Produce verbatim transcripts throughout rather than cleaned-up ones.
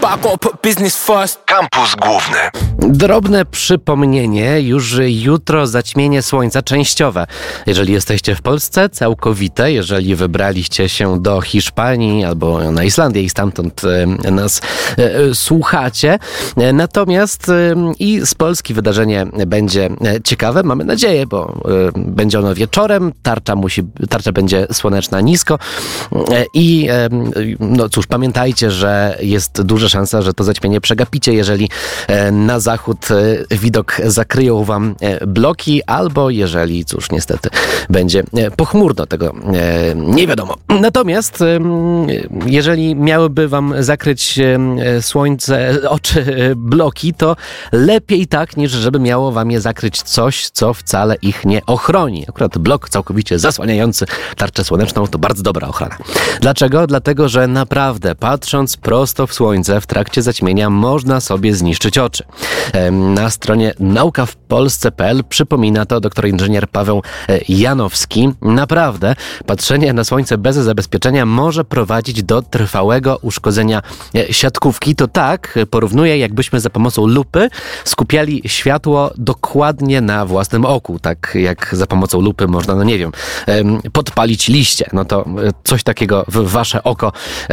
but I gotta put business first. Kampus Główny. Drobne przypomnienie, już jutro zaćmienie słońca częściowe. Jeżeli jesteście w Polsce, całkowite. Jeżeli wybraliście się do Hiszpanii albo na Islandię i stamtąd e, nas e, słuchacie. Natomiast e, i z Polski wydarzenie będzie ciekawe, mamy nadzieję, bo e, będzie ono wieczorem, tarcza, musi, tarcza będzie słoneczna nisko e, i e, no cóż, pamiętajcie, że jest duża szansa, że to zaćmienie przegapicie, jeżeli e, na zachód e, widok zakryją wam e, bloki, albo jeżeli, cóż, niestety będzie e, pochmurno, tego e, nie wiadomo. Natomiast e, jeżeli miałyby wam zakryć e, słońce, oczy, e, bloki, to lepiej tak, niż żeby miało wam je zakryć coś, co wcale ich nie ochroni. Akurat blok całkowicie zasłaniający tarczę słoneczną to bardzo dobra ochrona. Dlaczego? Dlatego, że naprawdę patrząc prosto w słońce w trakcie zaćmienia można sobie zniszczyć oczy. Na stronie nauka w polsce kropka p l przypomina to doktor inżynier Paweł Janowski. Naprawdę patrzenie na słońce bez zabezpieczenia może prowadzić do trwałego uszkodzenia siatkówki. To tak porównuje, jakbyśmy za pomocą lupy skupiali światło dokładnie na własnym oku. Tak jak za pomocą lupy można, no nie wiem, podpalić liście. No to coś takiego w wasze oko.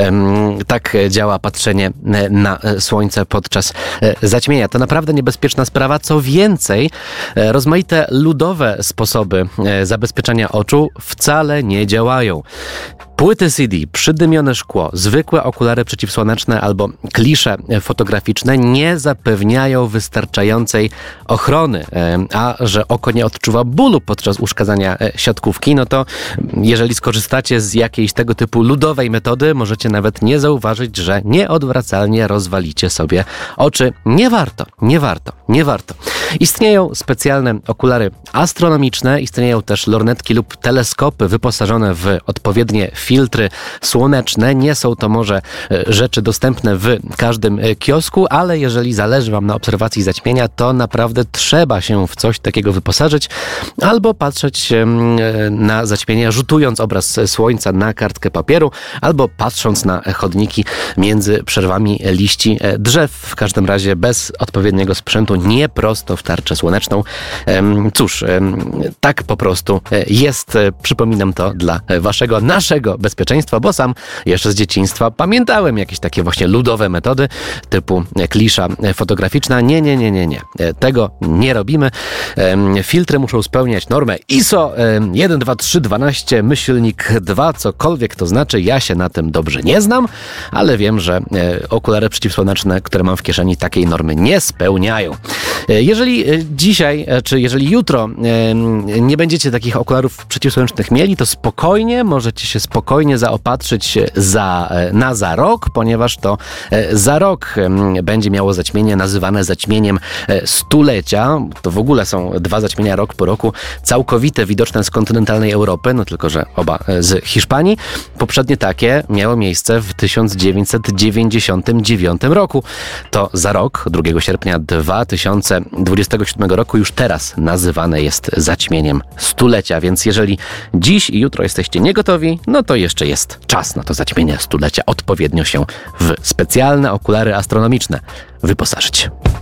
Tak działa patrzenie na słońce podczas zaćmienia. To naprawdę niebezpieczna sprawa. Co więcej, rozmaite ludowe sposoby zabezpieczenia oczu wcale nie działają. Płyty C D, przydymione szkło, zwykłe okulary przeciwsłoneczne albo klisze fotograficzne nie zapewniają wystarczającej ochrony, a że oko nie odczuwa bólu podczas uszkadzania siatkówki, no to jeżeli skorzystacie z jakiejś tego typu ludowej metody, możecie nawet nie zauważyć, że nieodwracalnie rozwalicie sobie oczy. Nie warto, nie warto, nie warto. Istnieją specjalne okulary astronomiczne, istnieją też lornetki lub teleskopy wyposażone w odpowiednie filtry słoneczne. Nie są to może rzeczy dostępne w każdym kiosku, ale jeżeli zależy wam na obserwacji zaćmienia, to naprawdę trzeba się w coś takiego wyposażyć albo patrzeć na zaćmienie, rzutując obraz słońca na kartkę papieru, albo patrząc na chodniki między przerwami liści drzew. W każdym razie bez odpowiedniego sprzętu nie prosto w tarczę słoneczną. Cóż, tak po prostu jest. Przypominam to dla waszego, naszego bezpieczeństwa, bo sam jeszcze z dzieciństwa pamiętałem jakieś takie właśnie ludowe metody typu klisza fotograficzna. Nie, nie, nie, nie, nie. Tego nie robimy. Filtry muszą spełniać normę I S O jeden dwa trzy dwanaście myślnik dwa, cokolwiek to znaczy. Ja się na tym dobrze nie znam, ale wiem, że okulary przeciwsłoneczne, które mam w kieszeni, takiej normy nie spełniają. Jeżeli dzisiaj, czy jeżeli jutro nie będziecie takich okularów przeciwsłonecznych mieli, to spokojnie, możecie się spokojnie zaopatrzyć za, na za rok, ponieważ to za rok będzie miało zaćmienie nazywane zaćmieniem stulecia. To w ogóle są dwa zaćmienia rok po roku, całkowite, widoczne z kontynentalnej Europy, no tylko że oba z Hiszpanii. Poprzednie takie miało miejsce w tysiąc dziewięćset dziewięćdziesiątym dziewiątym roku. To za rok, drugiego sierpnia dwa tysiące dwudziestego siódmego roku, już teraz nazywane jest zaćmieniem stulecia, więc jeżeli dziś i jutro jesteście niegotowi, no to jeszcze jest czas na to zaćmienie stulecia. Odpowiednio się w specjalne okulary astronomiczne wyposażyć.